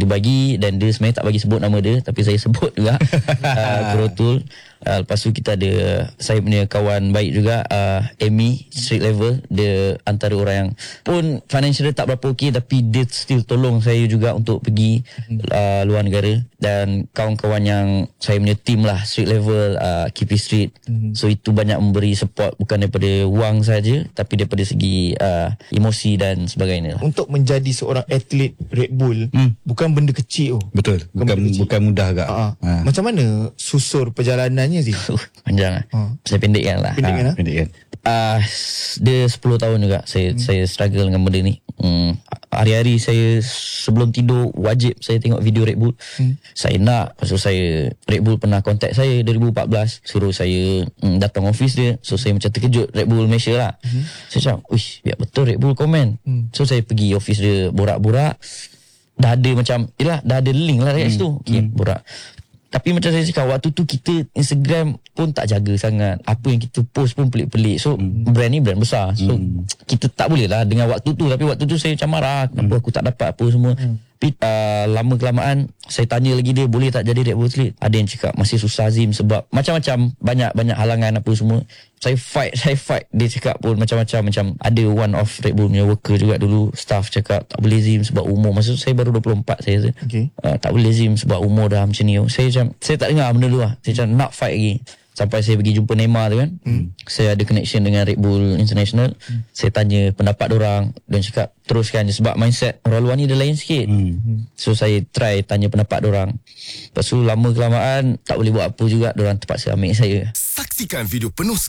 dia bagi, dan dia sebenarnya tak bagi sebut nama dia, tapi saya sebut juga. Kerotul. Lepas tu kita ada saya punya kawan baik juga, Amy, street level. Dia antara orang yang pun financial dia tak berapa okey, tapi dia still tolong saya juga untuk pergi luar negara. Dan kawan-kawan yang saya punya team lah, street level, KP Street. So itu banyak memberi support, bukan daripada wang saja, tapi daripada segi emosi dan sebagainya lah. Untuk menjadi seorang atlet Red Bull bukan benda kecil. Betul. Bukan mudah agak. Macam mana susur perjalanannya sih? Panjang lah. Saya pendekkan lah. Pendek kan. Dia 10 tahun juga saya struggle dengan benda ni. Hari-hari saya sebelum tidur wajib saya tengok video Red Bull. Saya nak. Lepas tu Red Bull pernah contact saya 2014, suruh saya datang office dia. So saya macam terkejut, Red Bull Malaysia lah. Saya macam, uish, biar betul Red Bull komen. So saya pergi office dia, borak-borak. Dah ada macam, dah ada link lah dekat situ. Okay, borak. Tapi macam saya cakap, waktu tu kita Instagram pun tak jaga sangat. Apa yang kita post pun pelik-pelik. So brand ni brand besar. So kita tak boleh lah dengan waktu tu. Tapi waktu tu saya macam marah, kenapa aku tak dapat apa semua. Tapi lama kelamaan saya tanya lagi dia, boleh tak jadi Red Bull athlete? Ada yang cakap masih susah Zim, sebab macam-macam, banyak halangan apa semua. Saya fight. Dia cakap pun macam-macam. Macam ada one of Red Bull punya worker juga dulu, staff cakap tak boleh Zim sebab umur. Masa tu saya baru 24 saya. Tak boleh Zim sebab umur dah macam ni. Saya tak dengar benda dulu lah. Saya macam nak fight lagi. Sampai saya pergi jumpa Neymar tu kan. Saya ada connection dengan Red Bull International. Saya tanya pendapat diorang, dan cakap teruskan je, sebab mindset orang luar ni dia lain sikit. So saya try tanya pendapat diorang. Lepas tu lama kelamaan tak boleh buat apa juga, diorang terpaksa ambil saya. Saksikan video penuh